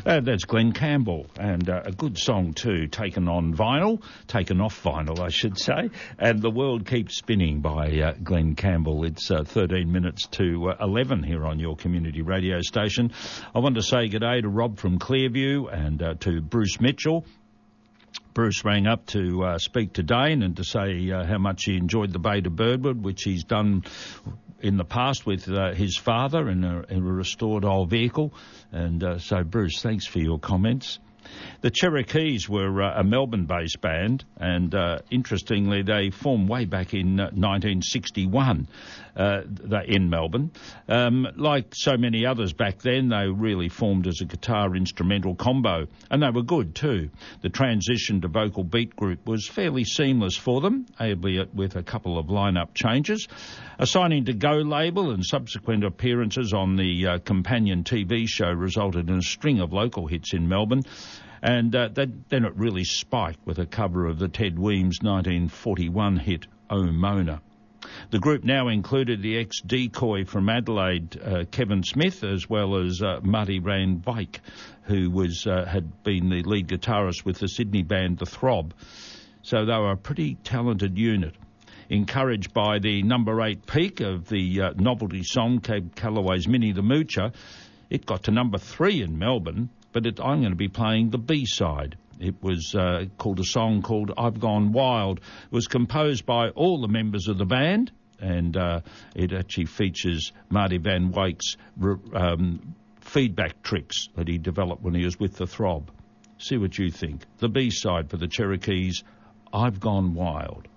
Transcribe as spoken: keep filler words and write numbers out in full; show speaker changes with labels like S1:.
S1: Uh, that's Glenn Campbell, and uh, a good song too, taken on vinyl, taken off vinyl, I should say, and The World Keeps Spinning by uh, Glenn Campbell. It's uh, thirteen minutes to uh, eleven here on your community radio station. I want to say good day to Rob from Clearview and uh, to Bruce Mitchell. Bruce rang up to uh, speak to Dane and to say uh, how much he enjoyed the Bay to Birdwood, which he's done in the past with uh, his father in a, in a restored old vehicle. And uh, so, Bruce, thanks for your comments. The Cherokees were uh, a Melbourne-based band, and uh, interestingly, they formed way back in uh, nineteen sixty-one uh, in Melbourne. Um, like so many others back then, they really formed as a guitar-instrumental combo, and they were good too. The transition to vocal beat group was fairly seamless for them, albeit with a couple of line-up changes. A signing to Go label and subsequent appearances on the uh, companion T V show resulted in a string of local hits in Melbourne. And uh, that, then it really spiked with a cover of the Ted Weems nineteen forty-one hit, Oh Mona. The group now included the ex-decoy from Adelaide, uh, Kevin Smith, as well as uh, Marty Van Wyk, who was uh, had been the lead guitarist with the Sydney band The Throb. So they were a pretty talented unit. Encouraged by the number eight peak of the uh, novelty song Cab Calloway's Minnie the Moocher, it got to number three in Melbourne. But it, I'm going to be playing the B-side. It was uh, called a song called I've Gone Wild. It was composed by all the members of the band, and uh, it actually features Marty Van Wyk's um, feedback tricks that he developed when he was with the Throb. See what you think. The B-side for the Cherokees, I've Gone Wild.